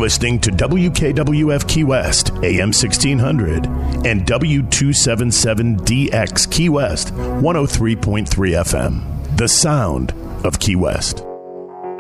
listening to WKWF Key West, AM 1600, and W277DX Key West, 103.3 FM. The sound of Key West.